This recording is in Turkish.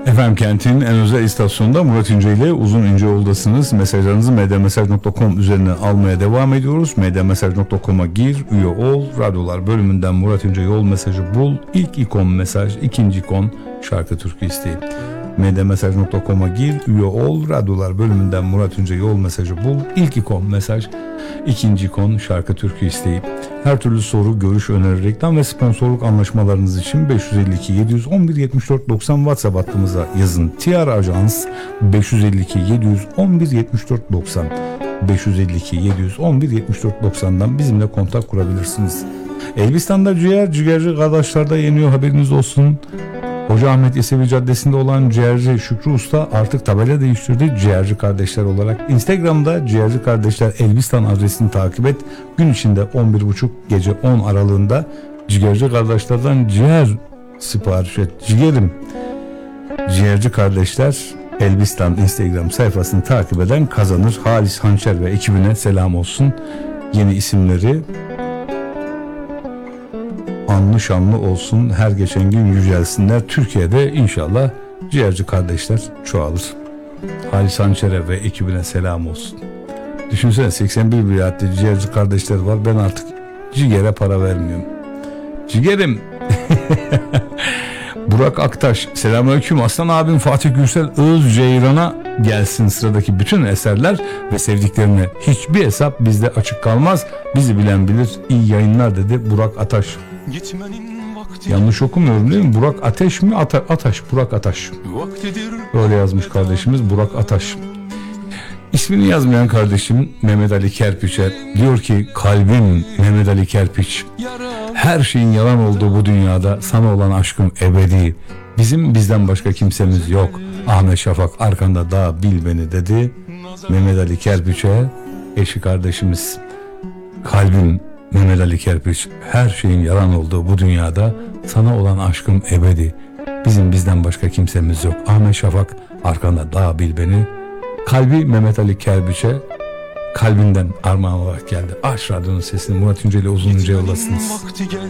Efendim Kent'in en özel istasyonunda Murat İnce ile Uzun İnce yoldasınız. Mesajlarınızı medyamesaj.com üzerine almaya devam ediyoruz. Medyamesaj.com'a gir, üye ol. Radyolar bölümünden Murat İnce yol mesajı bul. İlk ikon mesaj, ikinci ikon şarkı türkü isteği. Medyamesaj.com'a gir, üye ol. Radyolar bölümünden Murat İnce yol mesajı bul. İlk ikon mesaj, ikinci ikon şarkı türkü isteği. Her türlü soru, görüş, öneri, reklam ve sponsorluk anlaşmalarınız için 552 711 74 90 WhatsApp hattımıza yazın. TR Ajans 552 711 74 90 552 711 74 90'dan bizimle kontak kurabilirsiniz. Elbistan'da ciğerci kardeşlerde yeniyor, haberiniz olsun. Hoca Ahmet Yesevi Caddesi'nde olan ciğerci Şükrü Usta artık tabela değiştirdi. Ciğerci Kardeşler olarak Instagram'da Ciğerci Kardeşler Elbistan adresini takip et. Gün içinde 11.30 gece 10 aralığında ciğerci kardeşlerden ciğer sipariş et. Ciğerim. Ciğerci Kardeşler Elbistan Instagram sayfasını takip eden kazanır. Halis Hançer ve ekibine selam olsun. Yeni isimleri anlı şanlı olsun, her geçen gün yücelsinler. Türkiye'de inşallah ciğerci kardeşler çoğalır. Halis Hançer'e ve ekibine selam olsun. Düşünsene 81 vilayatte ciğerci kardeşler var, ben artık ciğere para vermiyorum. Ciğerim. Burak Aktaş, selamünaleyküm Aslan abim Fatih Gürsel Özceyran'a gelsin sıradaki bütün eserler ve sevdiklerine. Hiçbir hesap bizde açık kalmaz. Bizi bilen bilir. İyi yayınlar dedi Burak Ataş. Yanlış okumuyorum değil mi? Burak Ateş mi? Ataş. Burak Ataş. Öyle yazmış kardeşimiz Burak Ataş. İsmini yazmayan kardeşim Mehmet Ali Kerpiç'e diyor ki, kalbim Mehmet Ali Kerpiç, her şeyin yalan olduğu bu dünyada sana olan aşkım ebedi. Bizden başka kimsemiz yok. Ahmet Şafak arkanda da bil beni dedi. Mehmet Ali Kerpiç'e eşi kardeşimiz. Kalbim Mehmet Ali Kerpiç, her şeyin yalan olduğu bu dünyada sana olan aşkım ebedi. Bizden başka kimsemiz yok. Ahmet Şafak arkanda da bil beni. Kalbi Mehmet Ali Kerpiç'e kalbinden armağan olarak geldi. Aç radyonun sesini, Murat İnce ile Uzun İnce yoldasınız.